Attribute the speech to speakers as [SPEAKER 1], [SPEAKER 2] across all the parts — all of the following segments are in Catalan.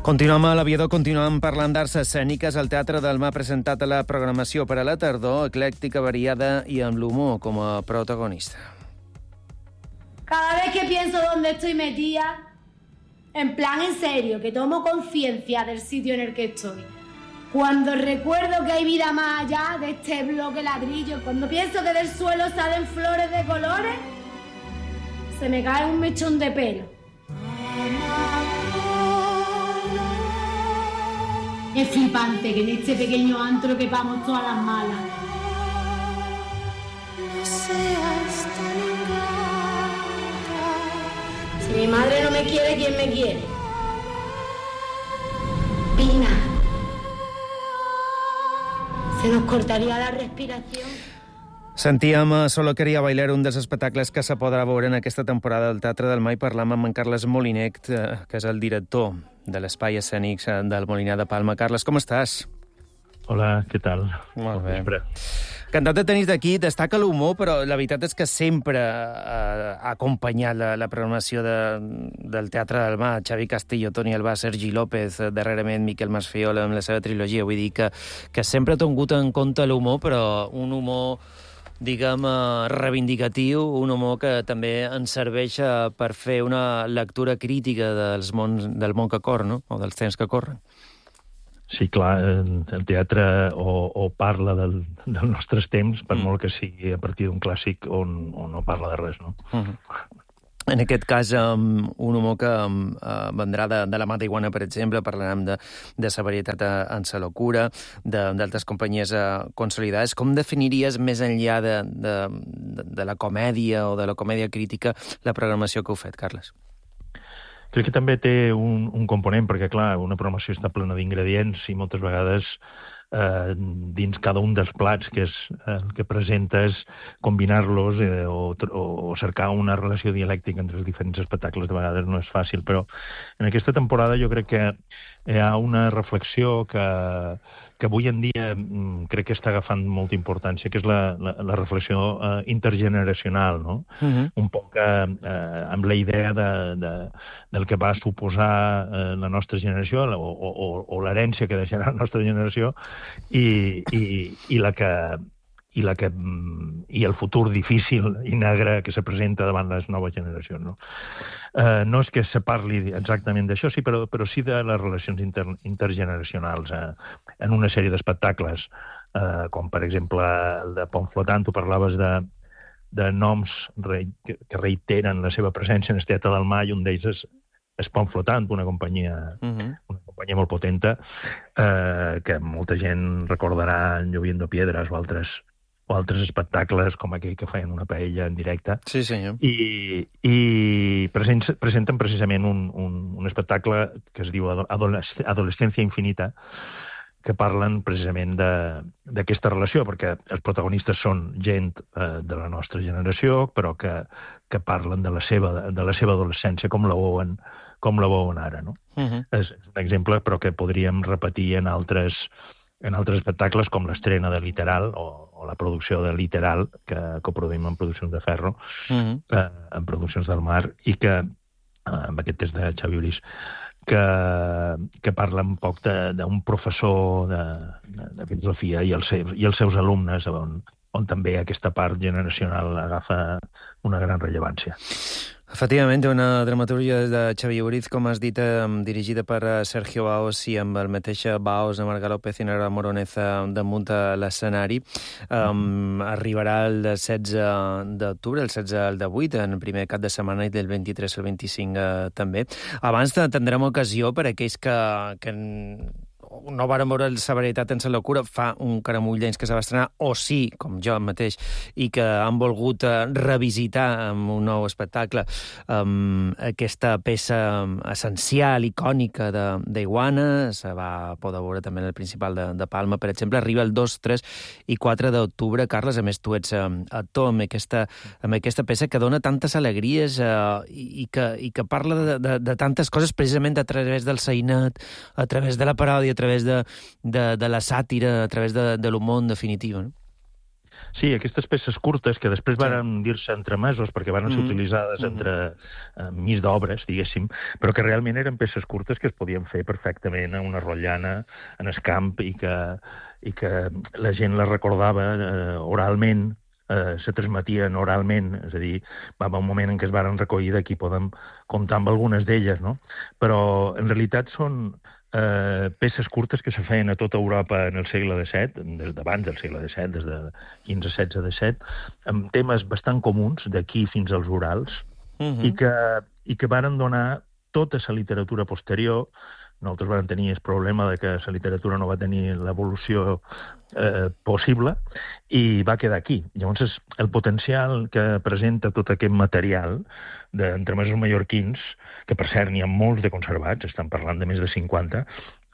[SPEAKER 1] Continuem a l'Aviador, continuem parlant d'arts escèniques. El Teatre del Mar ha presentat la programació per a la tardor, eclèctica, variada i amb l'humor com a protagonista.
[SPEAKER 2] Cada vez que pienso dónde estoy metida, en plan en serio, que tomo conciencia del sitio en el que estoy, cuando recuerdo que hay vida más allá de este bloque ladrillo, cuando pienso que del suelo salen flores de colores, se me cae un mechón de pelo. Es flipante que en este pequeño antro quepamos todas las malas. Si mi madre no me quiere, ¿quién me quiere? Pina. Se nos cortaría la respiración.
[SPEAKER 1] Sentíem Solo quería bailar, un dels espectacles que se podrà veure en aquesta temporada del Teatre del Mar, i parlam amb en Carles Molinet, que és el director de l'Espai Escènic del Molinar de Palma. Carles, com estàs?
[SPEAKER 3] Hola, què tal?
[SPEAKER 1] Molt bé. Encantat de tenir-te aquí. Destaca l'humor, però la veritat és que sempre ha acompanyat la programació del Teatre del Mar. Xavi Castillo, Toni Albà, Sergi López, darrerament Miquel Masfiola amb la seva trilogia. Vull dir que sempre ha tingut en compte l'humor, però un humor, diguem, reivindicatiu, un humor que també ens serveix per fer una lectura crítica del món que corre, no? O dels temps que corren.
[SPEAKER 3] Sí, clar, el teatre o parla dels nostres temps, per molt que sigui a partir d'un clàssic o no parla de res, no?
[SPEAKER 1] En aquest cas, un humor que vendrà de la Mata Iguana, per exemple. Parlarem de la varietat en la locura, d'altres companyies consolidades. Com definiries, més enllà de la comèdia o de la comèdia crítica, la programació que heu fet, Carles?
[SPEAKER 3] Crec que també té un component, perquè, clar, una programació està plena d'ingredients i moltes vegades dins cada un dels plats que presentes, combinar-los o cercar una relació dialèctica entre els diferents espectacles de vegades no és fàcil, però en aquesta temporada jo crec que hi ha una reflexió que avui en dia crec que està agafant molta importància, que és la reflexió intergeneracional, no? Un poc amb la idea del que va suposar la nostra generació o l'herència que deixarà la nostra generació i el futur difícil i negre que se presenta davant les noves generacions, no? No és que se parli exactament d'això, sí, però sí de les relacions intergeneracionals en una sèrie d'espectacles, com per exemple el de Pont Flotant. Tu parlaves de noms que reiteren la seva presència en el Teatre del Mar, i un d'ells és Pont Flotant, una companyia molt potenta, que molta gent recordarà en Lloviendo Piedras o altres espectacles com aquell que feien una paella en directe.
[SPEAKER 1] Sí, senyor.
[SPEAKER 3] I presenten precisament un espectacle que es diu Adolescència Infinita, que parlen precisament d'aquesta relació, perquè els protagonistes són gent de la nostra generació, però que parlen de la seva adolescència, com la veuen ara, no? És un exemple, però que podríem repetir en altres espectacles, com l'estrena de Literal o la producció de Literal, que coproduïm en Produccions de Ferro, en Produccions del Mar, i que, amb aquest test de Xavi Ulís, que parla un poc d'un professor de filosofia i els seus alumnes, on també aquesta part generacional agafa una gran rellevància.
[SPEAKER 1] Efectivament, una dramaturgia de Xavi Uriz, com has dit, dirigida per Sergio Baos i amb el mateix Baos, Marga López i Nara Moronez damunt a l'escenari. Arribarà el 16 d'octubre, el 16 al 18, en el primer cap de setmana, i del 23 al 25 també. Abans tindrem ocasió per a aquells que no varen veure la varietat en la locura fa un caramull d'anys que se va estrenar, o sí, com jo mateix, i que han volgut revisitar amb un nou espectacle aquesta peça essencial, icònica d'Iguana. Se va poder veure també en el Principal de Palma, per exemple. Arriba el 2, 3 i 4 d'octubre. Carles, a més, tu ets actor amb aquesta peça que dona tantes alegries i que parla de tantes coses, precisament a través del sainet, a través de la paròdia, a través de la sàtira, a través de l'humor, en definitiva, no?
[SPEAKER 3] Sí, aquestes peces curtes que després van dir-se entremesos perquè van ser utilitzades mig d'obres, diguéssim, però que realment eren peces curtes que es podien fer perfectament a una rotllana, en el camp, i que la gent les recordava oralment, se transmetien oralment, és a dir, va haver un moment en què es varen recollir, d'aquí podem comptar amb algunes d'elles, no? Però en realitat són peces curtes que se feien a tota Europa en el segle XVII, des d'abans del segle XVII, des de 15, 16, XVII, amb temes bastant comuns, d'aquí fins als Urals, i que varen donar tota la literatura posterior. Nosaltres vam tenir el problema de que la literatura no va tenir l'evolució possible i va quedar aquí. Llavors, el potencial que presenta tot aquest material d'entremesos mallorquins, que per cert n'hi ha molts de conservats, estan parlant de més de 50,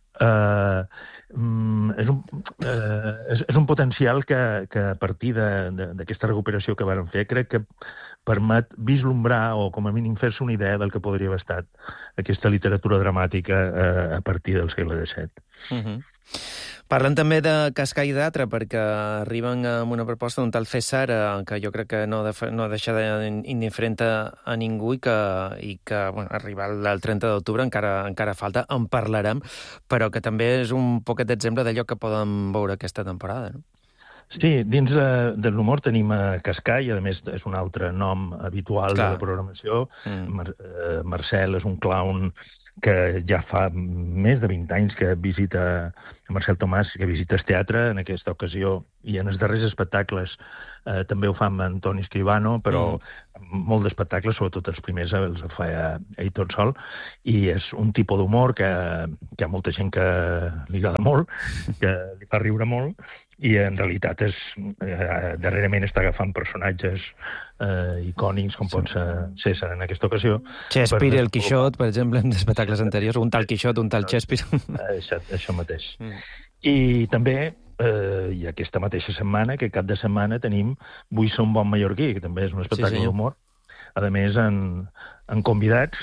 [SPEAKER 3] és un potencial que a partir d'aquesta recuperació que varen fer, crec que permet vislumbrar o com a mínim fer-se una idea del que podria haver estat aquesta literatura dramàtica a partir del segle XVII.
[SPEAKER 1] Parlen també de Cascà i d'Atre, perquè arriben amb una proposta d'un tal César que jo crec que no deixa d'indiferent a ningú i que arribar al 30 d'octubre encara falta, en parlarem, però que també és un poquet d'exemple d'allò que podem veure aquesta temporada, no?
[SPEAKER 3] Sí, dins de l'humor tenim Cascà, i a més és un altre nom habitual de la programació. Marcel és un clown que ja fa més de 20 anys que visita, Marcel Tomàs, que visita el teatre en aquesta ocasió, i en els darrers espectacles també ho fa amb Antoni Escribano, però molt d'espectacles, sobretot els primers els fa ell tot sol, i és un tipus d'humor que hi ha molta gent que li agrada molt, que li fa riure molt, i en realitat darrerament està agafant personatges icònics, com pot ser César en aquesta ocasió.
[SPEAKER 1] Shakespeare, el Quixot, per exemple, en espectacles anteriors, un tal Quixot, un tal Shakespeare.
[SPEAKER 3] Això mateix. I també, i aquesta mateixa setmana, que cap de setmana tenim Vull ser un bon mallorquí, que també és un espectacle d'humor. A més, en convidats,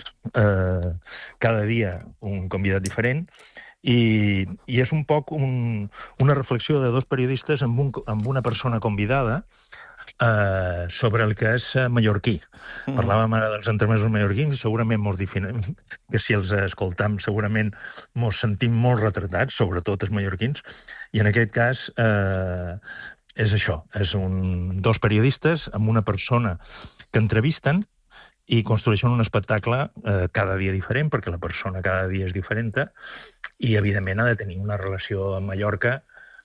[SPEAKER 3] cada dia un convidat diferent, i és un poc una reflexió de dos periodistes amb una persona convidada sobre el que és mallorquí. Parlàvem ara dels entremesos mallorquins, segurament que si els escoltam segurament ens sentim molt retratats, sobretot els mallorquins, i en aquest cas és això, és dos periodistes amb una persona que entrevisten i construeixen un espectacle cada dia diferent, perquè la persona cada dia és diferent, i evidentment ha de tenir una relació amb Mallorca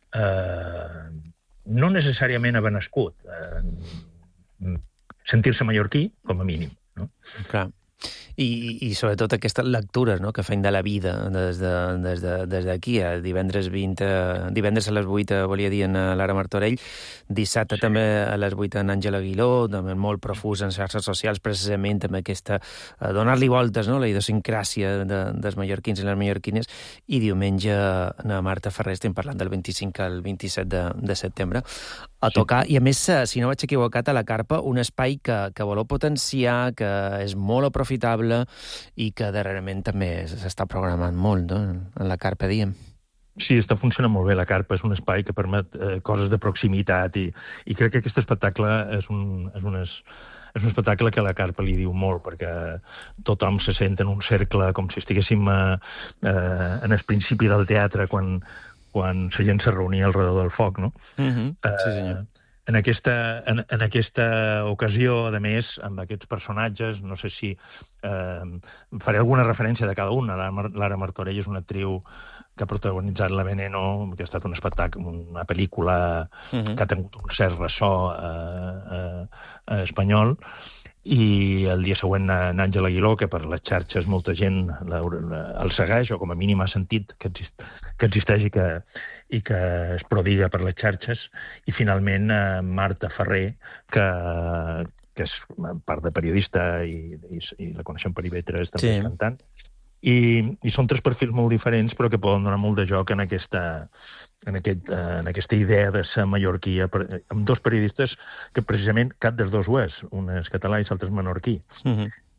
[SPEAKER 3] no necessàriament haver nascut, sentir-se mallorquí com a mínim, no?
[SPEAKER 1] Clar. I sobretot aquestes lectures, no?, que feien de la vida des d'aquí. Divendres a les 8 volia dir en Lara Martorell, dissabte també a les 8 en Àngel Aguiló, també molt profús en xarxes socials, precisament amb aquesta donar-li voltes, no?, la idiosincràsia dels mallorquins i les mallorquines, i diumenge a Marta Ferrer estem parlant del 25 al 27 de setembre a tocar, i a més, si no vaig equivocat, a la Carpa, un espai que voleu potenciar, que és molt aprofitable i que darrerament també s'està programant molt, no?, en la Carpa, diem.
[SPEAKER 3] Sí, està funcionant molt bé. La Carpa és un espai que permet coses de proximitat, i crec que aquest espectacle és un espectacle que a la Carpa li diu molt, perquè tothom se sent en un cercle, com si estiguéssim en el principi del teatre, quan la gent se reunia al redor del foc, no?
[SPEAKER 1] Sí, senyor.
[SPEAKER 3] En aquesta ocasió, a més, amb aquests personatges, no sé si faré alguna referència de cada una. Lara Martorell és una actriu que ha protagonitzat La Veneno, que ha estat un espectacle, una pel·lícula que ha tingut un cert ressò espanyol, i el dia següent en Àngel Aguiló, que per les xarxes molta gent el segueix, o com a mínim ha sentit que existeix i que es prodiga per les xarxes, i finalment Marta Ferrer, que és part de periodista i la coneixem per IB3, també és cantant, i són tres perfils molt diferents, però que poden donar molt de joc en aquesta idea de ser mallorquí, amb dos periodistes que precisament cap dels dos ho és, un és català i l'altre és menorquí.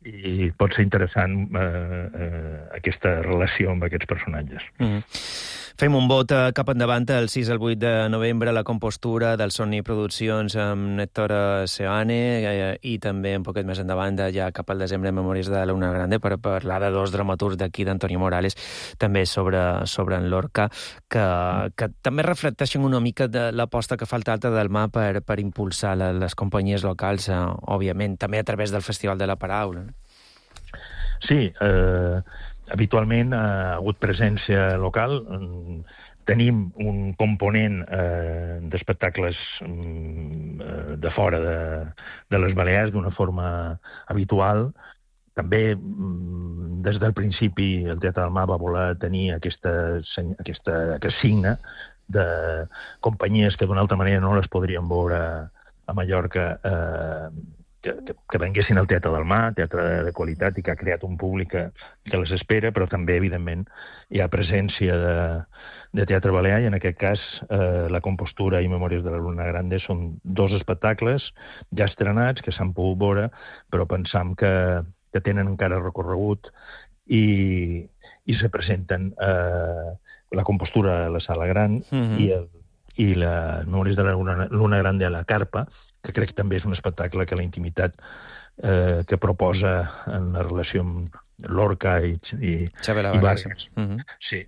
[SPEAKER 3] i pot ser interessant aquesta relació amb aquests personatges.
[SPEAKER 1] Fem un vot cap endavant el 6 al 8 de novembre a la compostura del Somni Produccions amb Nèctor Seoane i també un poquet més endavant ja cap al desembre Memòries de la Luna Grande per parlar de dos dramaturgs d'aquí d'Antonio Morales també sobre en Lorca que també reflecteixen una mica de l'aposta que fa el Teatre del Mar per impulsar les companyies locals, òbviament, també a través del Festival de la Paraula.
[SPEAKER 3] Sí, habitualment ha hagut presència local. Tenim un component d'espectacles de fora de les Balears d'una forma habitual. També, des del principi, el Teatre del Mar va voler tenir aquest signe de companyies que d'una altra manera no les podríem veure a Mallorca, que venguessin al Teatre del Mar, teatre de qualitat, i que ha creat un públic que les espera, però també, evidentment, hi ha presència de teatre balear, i en aquest cas La Compostura i Memòries de la Luna Grande són dos espectacles ja estrenats, que s'han pogut veure, però pensam que tenen encara recorregut i se presenten La Compostura a la Sala Gran i la Memòries de la Luna Grande a la Carpa, que crec que també és un espectacle que la intimitat que proposa en la relació amb Lorca i Vargas, sí,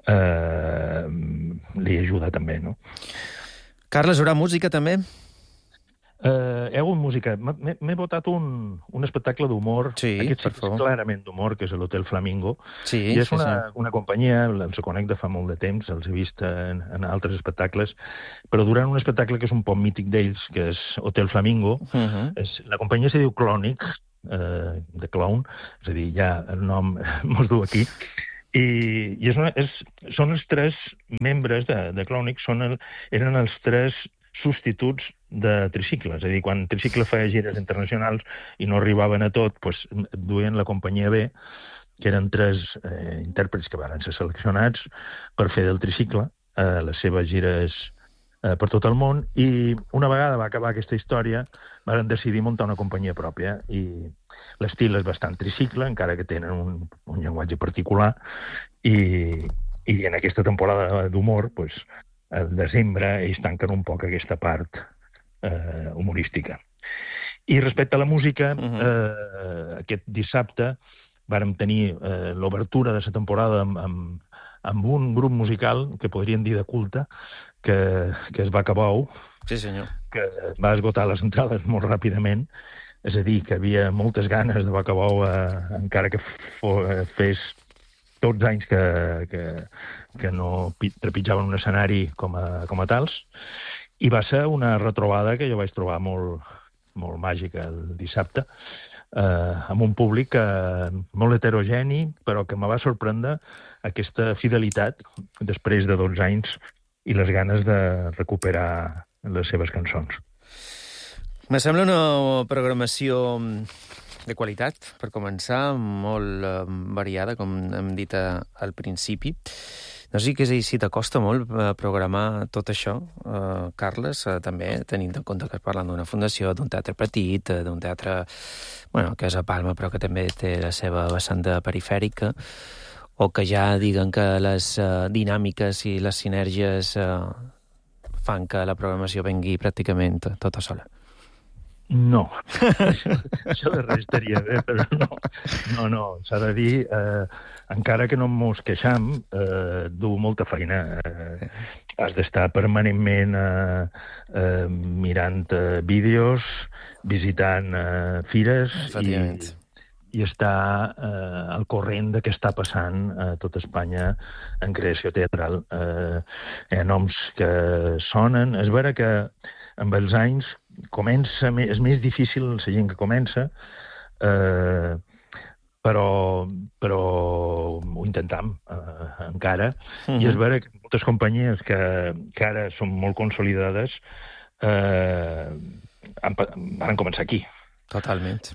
[SPEAKER 3] li ajuda també, no?
[SPEAKER 1] Carles, haurà música també?
[SPEAKER 3] Hi ha hagut música. M'he votat un espectacle d'humor.
[SPEAKER 1] Sí,
[SPEAKER 3] aquest
[SPEAKER 1] per favor.
[SPEAKER 3] És clarament d'humor, que és l'Hotel Flamingo.
[SPEAKER 1] Sí,
[SPEAKER 3] i és una companyia, els conec de fa molt de temps, els he vist en altres espectacles, però durant un espectacle que és un poc mític d'ells, que és Hotel Flamingo, la companyia se diu Clònic, de clown, és a dir, ja el nom mos du aquí, i són els tres membres de Clònic, eren els tres substituts de Tricicle. És a dir, quan Tricicle feia gires internacionals i no arribaven a tot, doncs duien la companyia B, que eren tres intèrprets que van ser seleccionats per fer del Tricicle les seves gires per tot el món, i una vegada va acabar aquesta història van decidir muntar una companyia pròpia, i l'estil és bastant Tricicle, encara que tenen un llenguatge particular, i en aquesta temporada d'humor, doncs, al desembre ells tanquen un poc aquesta part humorística. I respecte a la música, aquest dissabte vàrem tenir l'obertura de la temporada amb un grup musical que podríem dir de culte, que és Bacabou,
[SPEAKER 1] sí, senyor,
[SPEAKER 3] que va esgotar les entrades molt ràpidament. És a dir, que havia moltes ganes de Bacabou, encara que fes 12 anys que no trepitjaven un escenari com a tals, i va ser una retrobada que jo vaig trobar molt, molt màgica el dissabte, amb un públic molt heterogeni, però que me va sorprendre aquesta fidelitat després de 12 anys i les ganes de recuperar les seves cançons.
[SPEAKER 1] Me sembla una programació de qualitat, per començar, molt variada, com hem dit al principi. No sé si t'acosta molt programar tot això, Carles, també tenint en compte que parlant d'una fundació, d'un teatre petit, d'un teatre que és a Palma, però que també té la seva vessant perifèrica, o que ja diguen que les dinàmiques i les sinergies fan que la programació vengui pràcticament tota sola.
[SPEAKER 3] No, això de res estaria bé, però no, s'ha de dir, encara que no mos queixam, du molta feina. Has d'estar permanentment mirant vídeos, visitant fires i estar al corrent de què està passant a tot Espanya en creació teatral. Hi ha noms que sonen. És vera que amb els anys és més difícil la gent que comença, però ho intentam encara. I és vera que moltes companyies que ara són molt consolidades van començar aquí.
[SPEAKER 1] Totalment.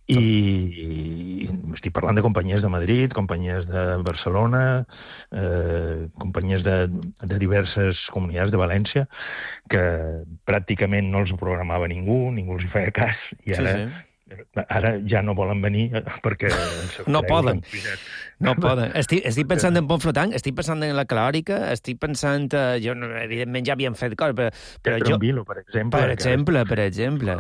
[SPEAKER 3] I estic parlant de companyies de Madrid, companyies de Barcelona, companyies de diverses comunitats de València, que pràcticament no els programava ningú els hi feia cas, i ara Ara ja no volen venir perquè...
[SPEAKER 1] No poden. Estic pensant en Pont Flotant, estic pensant en la Calòrica, estic pensant... Jo, evidentment, ja havien fet coses, però jo...
[SPEAKER 3] Vilo, per exemple.
[SPEAKER 1] Per exemple.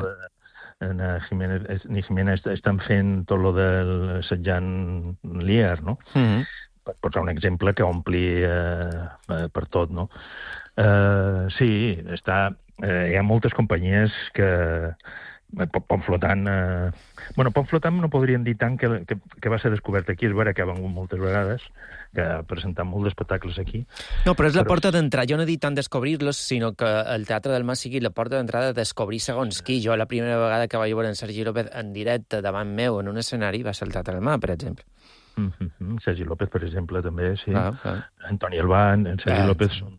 [SPEAKER 3] Ni Jiménez estan fent tot lo del assetjant Lier, no? Per posar un exemple que ompli per tot, no? Sí, hi ha moltes companyies que... Pont Flotant... Pont Flotant no podríem dir tant que va ser descobert aquí. És vera que ha vengut moltes vegades, que ha presentat molts espectacles aquí.
[SPEAKER 1] No, però és la porta d'entrada. Jo no he dit tant descobrir-los, sinó que el Teatre del Mas sigui la porta d'entrada de descobrir segons qui. Jo la primera vegada que vaig veure en Sergi López en directe davant meu en un escenari va ser el Teatre del Mas, per exemple.
[SPEAKER 3] Sergi López, per exemple, també, sí. Antoni Albán, en Sergi López són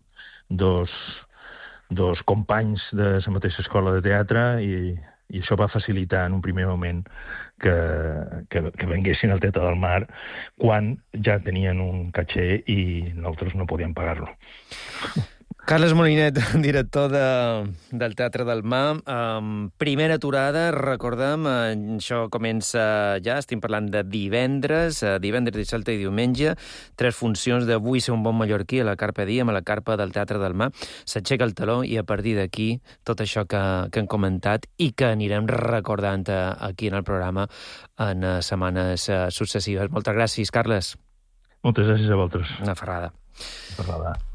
[SPEAKER 3] dos companys de la mateixa escola de teatre i això va facilitar en un primer moment que venguessin al Teatre del Mar quan ja tenien un caché i nosaltres no podíem pagar-lo.
[SPEAKER 1] Carles Molinet, director del Teatre del Mar. Primera aturada, recordem, això comença ja, estem parlant de divendres, dissabte i diumenge, 3 funcions d'Avui ser un bon mallorquí a la Carpe Diem, a la carpa del Teatre del Mar. S'aixeca el teló i a partir d'aquí tot això que hem comentat i que anirem recordant aquí en el programa en setmanes successives. Moltes gràcies, Carles.
[SPEAKER 3] Moltes gràcies a vosaltres.
[SPEAKER 1] Una ferrada.
[SPEAKER 3] Ferrada.